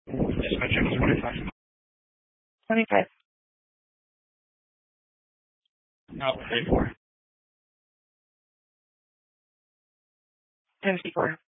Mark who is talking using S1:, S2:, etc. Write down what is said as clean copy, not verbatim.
S1: Yes, my check is 25.
S2: 25.
S1: No, 34.
S2: 54.